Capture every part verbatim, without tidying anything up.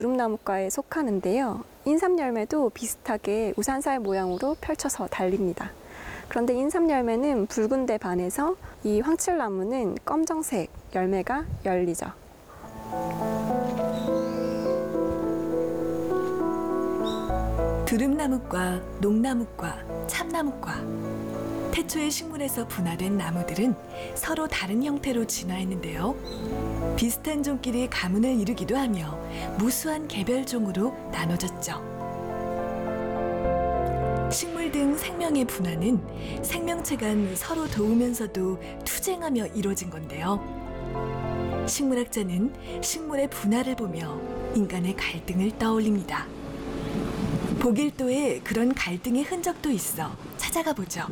두릅나무과에 속하는데요. 인삼열매도 비슷하게 우산살 모양으로 펼쳐서 달립니다. 그런데 인삼열매는 붉은데 반해서 이 황칠나무는 검정색 열매가 열리죠. 두릅나무과, 농나무과, 참나무과. 태초의 식물에서 분화된 나무들은 서로 다른 형태로 진화했는데요. 비슷한 종끼리 가문을 이루기도 하며 무수한 개별종으로 나눠졌죠. 식물 등 생명의 분화는 생명체 간 서로 도우면서도 투쟁하며 이루어진 건데요. 식물학자는 식물의 분화를 보며 인간의 갈등을 떠올립니다. 보길도에 그런 갈등의 흔적도 있어 찾아가 보죠.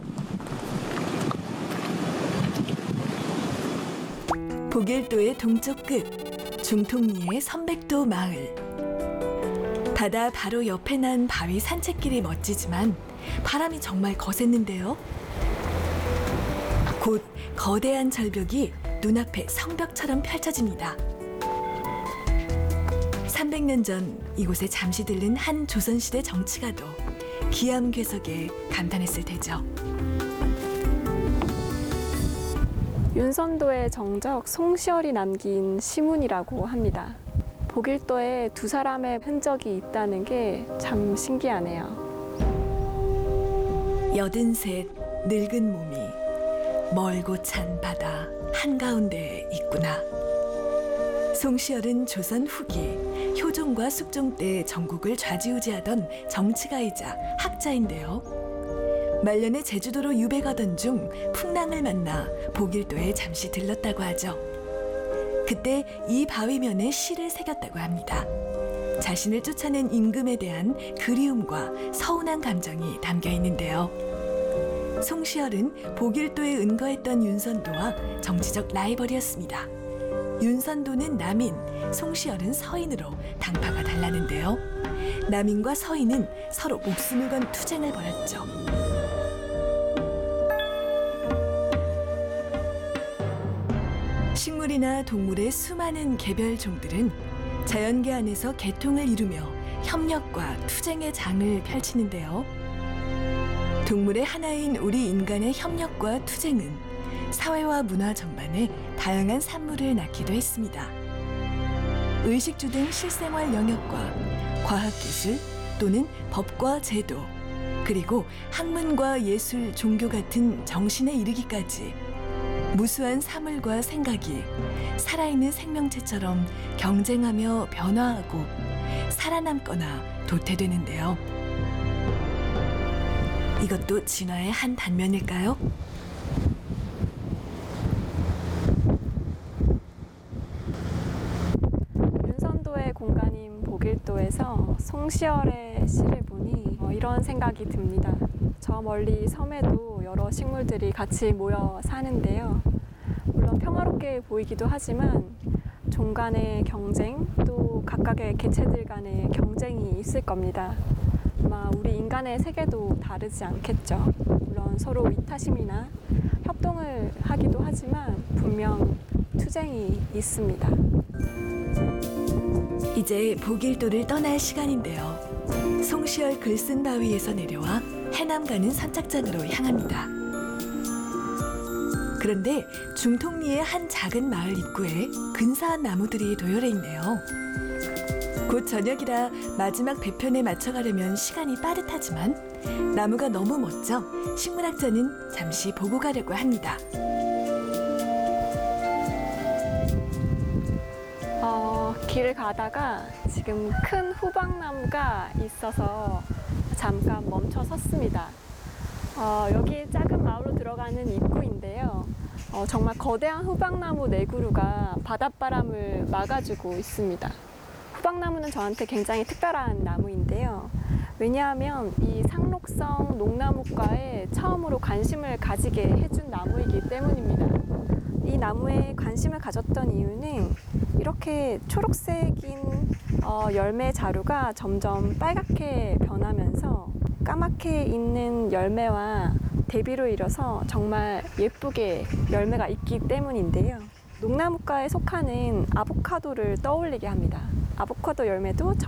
보길도의 동쪽 끝, 중통리의 선백도 마을. 바다 바로 옆에 난 바위 산책길이 멋지지만 바람이 정말 거셌는데요. 곧 거대한 절벽이 눈앞에 성벽처럼 펼쳐집니다. 삼백 년 전 이곳에 잠시 들른 한 조선시대 정치가도 기암괴석에 감탄했을 테죠. 윤선도의 정적 송시열이 남긴 시문이라고 합니다. 보길도에 두 사람의 흔적이 있다는 게 참 신기하네요. 여든셋 늙은 몸이 멀고 찬 바다 한가운데에 있구나. 송시열은 조선 후기 효종과 숙종 때 전국을 좌지우지하던 정치가이자 학자인데요. 말년에 제주도로 유배가던 중 풍랑을 만나 보길도에 잠시 들렀다고 하죠. 그때 이 바위면에 시를 새겼다고 합니다. 자신을 쫓아낸 임금에 대한 그리움과 서운한 감정이 담겨 있는데요. 송시열은 보길도에 은거했던 윤선도와 정치적 라이벌이었습니다. 윤선도는 남인, 송시열은 서인으로 당파가 달랐는데요. 남인과 서인은 서로 목숨을 건 투쟁을 벌였죠. 식물이나 동물의 수많은 개별종들은 자연계 안에서 개통을 이루며 협력과 투쟁의 장을 펼치는데요. 동물의 하나인 우리 인간의 협력과 투쟁은 사회와 문화 전반에 다양한 산물을 낳기도 했습니다. 의식주 등 실생활 영역과 과학기술 또는 법과 제도, 그리고 학문과 예술, 종교 같은 정신에 이르기까지 무수한 사물과 생각이 살아있는 생명체처럼 경쟁하며 변화하고 살아남거나 도태되는데요. 이것도 진화의 한 단면일까요? 윤선도의 공간인 보길도에서 송시열의 시를 보니 어, 이런 생각이 듭니다. 저 멀리 섬에도 여러 식물들이 같이 모여 사는데요. 물론 평화롭게 보이기도 하지만 종 간의 경쟁, 또 각각의 개체들 간의 경쟁이 있을 겁니다. 아마 우리 인간의 세계도 다르지 않겠죠. 물론 서로 이타심이나 협동을 하기도 하지만 분명 투쟁이 있습니다. 이제 보길도를 떠날 시간인데요. 송시열 글쓴 바위에서 내려와 해남 가는 선착장으로 향합니다. 그런데 중통리의 한 작은 마을 입구에 근사한 나무들이 도열해 있네요. 곧 저녁이라 마지막 배편에 맞춰가려면 시간이 빠듯하지만 나무가 너무 멋져 식물학자는 잠시 보고 가려고 합니다. 어, 길을 가다가 지금 큰 후박나무가 있어서 잠깐 멈춰 섰습니다. 어, 여기 작은 마을로 들어가는 입구인데요. 어, 정말 거대한 후박나무 네 그루가 바닷바람을 막아주고 있습니다. 후박나무는 저한테 굉장히 특별한 나무인데요. 왜냐하면 이 상록성 농나무과에 처음으로 관심을 가지게 해준 나무이기 때문입니다. 이 나무에 관심을 가졌던 이유는 이렇게 초록색인 어, 열매 자루가 점점 빨갛게 변하면서 까맣게 있는 열매와 대비로 이뤄서 정말 예쁘게 열매가 있기 때문인데요. 농나무과에 속하는 아보카도를 떠올리게 합니다. 아보카도 열매도